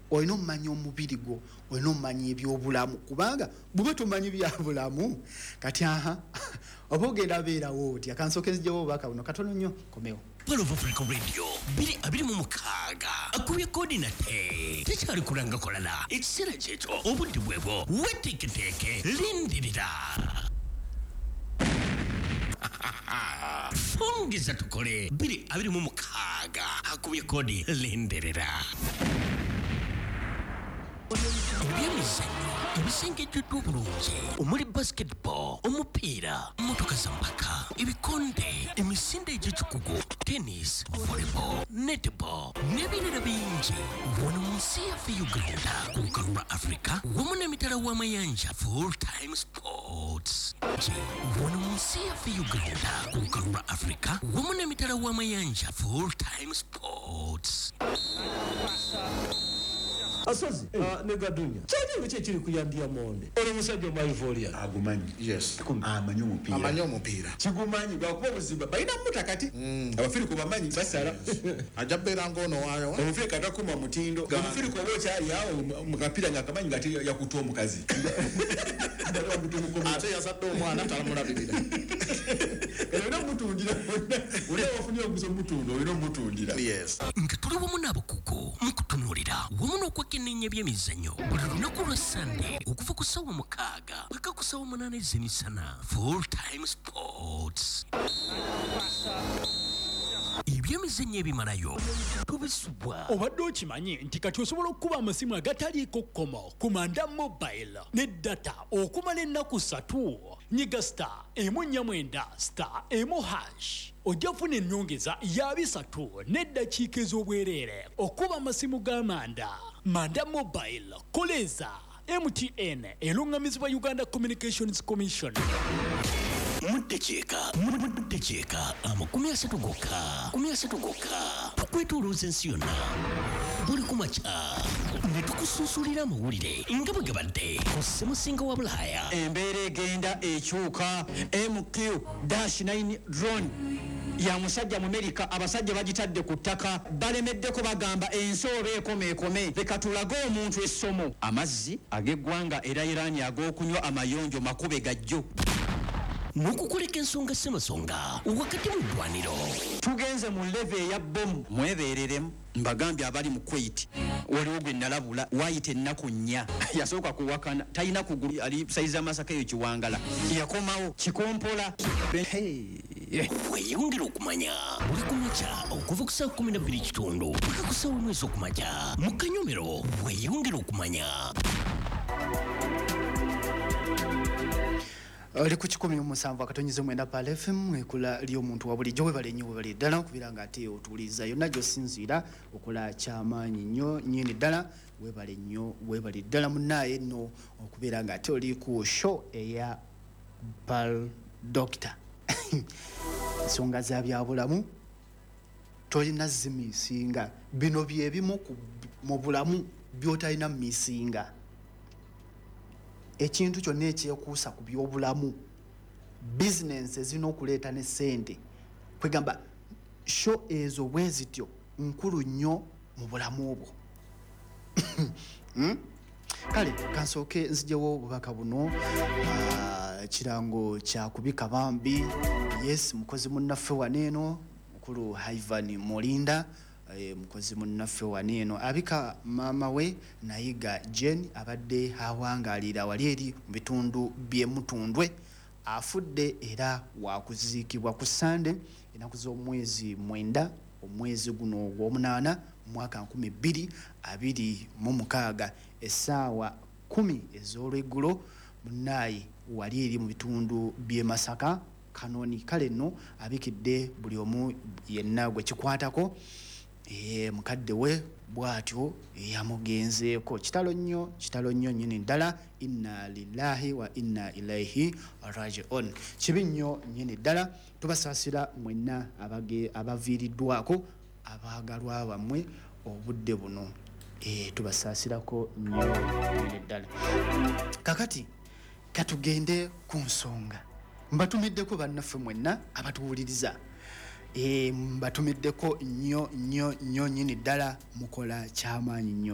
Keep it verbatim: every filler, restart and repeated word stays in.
olina omanyi omubiri gwo olina omanyi ebyobulamu kubanga bube tumanyi byabulamu kati aha oba ogenda beerawo otya kansokezjewo obubaka buno katono nnyo komewo Pearl of Africa Radio biri abiri mu mukaaga akubye kodi nate tekyali kulanga kolala ekiseera kyekyo obudde bwebwo weteeketeeke lindirira fungiza tukole biri abiri mu mukaaga akubye kodi lindirira ebyemizannyo ebisengejjeddwa obulungi omuli basketball omupiira motoka zampaka ebikonde emisinde egy'ekikugu tennis volleyball netball n'ebirala bingi wano mu nsi yaffe uganda ku lukalu lwa africa wamu n'emitala w'amayanja full time sports wano mu nsi yaffe uganda ku lukalu lwa africa wamu n'emitala w'amayanja full time sports asozi uh, negadunya kyali kye kiri kuyandia monde ole musajja mu Ivoria agumanyi yes amanyi omupiira amanyi omupiira kigumanyi gwakuba buzimba balina mutakati abafiri ku bamanyi basala ajabera ngono wayo omufiri katakuma mutindo omufiri ko bwo kyali awo mukapira ngakamanyi ngati yakutoa omukazi ate yasadde omwana talamulabirira era mutundira ole ofunye omuzo mutundo ole mutundira yes nga tuli wamu n'abakugu mukutunulira wamu n'okwekenneenya by'emizannyo buli lunaku lwa sande okuva ku ssaawa mukaaga paka ku ssaawa munaana ez'emisana full time sports ebyemizannyo ebimalayo tubisubwa obadde okimanyi nti kati osobola okukuba amasimu agataliiko kkomo ku manda mobile ne data okumala ennaku ssatu nyiga star emu nnya mwenda star emu hash ojja kufuna ennyongeza ya bisatu n'eddakiika ez'obwereere okuba amasimu g'amanda manda mobile koleza M T N elungamizibwa Uganda Communications Commission muddekyeka muddekyeka amakumi asatu gokka kumi asatu gokka tukwetolooza ensi yonna buli kumakya ne tukusunsulira amawulire nga bwe gabadde ku ssemusinga wa bulaaya embeera egenda ekyuka M Q nine drone ya musajja mu America abasajja bagitadde ku ttaka balemeddeko bagamba ensi oba ekomeekome leka tulage omuntu essomo amazzi ag'eggwanga era Iran ag'okunywa amayonjo makube gajjo n'okukoleka ensonga ssemasonga wakati mu ddwaniro tugenze mu leve ya bomu mwebeereremu mbagambye abali mu Kuwait waliwo gwe nalabula wayita ennaku nnya yasooka kuwakana talina kugulu ali saiza masaka eyo kiwangala yakomawo kikompola weyongera okumanya buli kumakya okuva ku ssaawa kumi na bbiri kitundu paka ku ssaawa mwezi okumakya mu kanyomero weyongera okumanya oli ku kikumi musanvu akatonyize mwenda pal F M ekula ly'omuntu wa bulijjo webale nnyo webale ddala okubira nga ate otuwuliriza yonna gy'osinziira okola kyamaanyi nnyo nnyini ddala webale nnyo webale ddala munnaaye nno okubeera nga ate oli ku show eya Pal Doctor ensonga za byabulamu tolina zimisinga bino byebimu mu bulamu by'otalina misinga ekintu kyonna ekyekuusa ku byobulamu bizinensi ezirina okuleeta ne ssente kwegamba sho ezo bwe zityo nkulu nnyo mu bulamu obwo hmm? kale kansooke nzijewo obubaka buno kirango kya kubika bambi yes mukozi munnaffe waneeno mukulu Ivan Molinda E, mukozi munnaffe waneeno abika maama we nayiga Jen abadde awangalira wali eri mu bitundu by'emutundwe afudde era wakuziikibwa ku Sande ennaku z'omwezi mwenda omwezi guno ogw'omunaana mwaka nkumi bbiri abiri mu mukaaga essaawa kumi ez'olweggulo munnaye wali eri mu bitundu by'e Masaka Kanoni kale nno abikidde buli omu yenna gwe kikwatako Eh mukadde we bwatyo yamugenzeeko kitalo nnyo kitalo nnyo nyini ddala inna lillahi wa inna ilaihi raji'un kibi nnyo nyini ddala tubasaasira mwenna abage abaviiriddwako abaagalwa bamwe obudde buno eh tubasaasirako nnyo nyini ddala kakati katugende ku nsonga mbatumiddeko bannaffe mwenna abatuwuliriza E mbatumiddeko nnyo nnyo nnyo nyini ddala mukola kyamaanyi nnyo